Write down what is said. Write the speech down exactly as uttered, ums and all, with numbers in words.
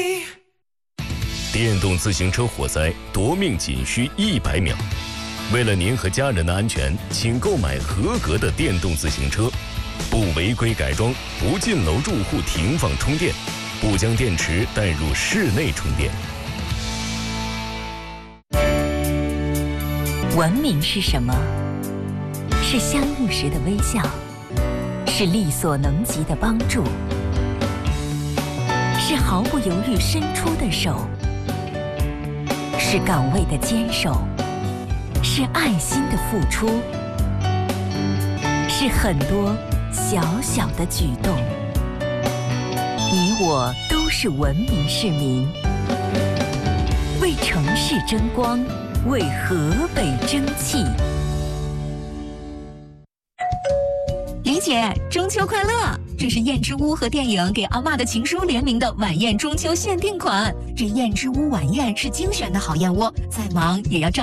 电动自行车火灾夺命仅需一百秒。为了您和家人的安全，请购买合格的电动自行车，不违规改装，不进楼住户停放充电，不将电池带入室内充电。 文明是什么？是相遇时的微笑，是力所能及的帮助，是毫不犹豫伸出的手，是岗位的坚守，是爱心的付出，是很多小小的举动。你我都是文明市民，为城市争光，为河北争气。 李姐，中秋快乐！这是燕之屋和电影给阿嬷的情书联名的晚宴中秋限定款。这燕之屋晚宴是精选的好燕窝，再忙也要照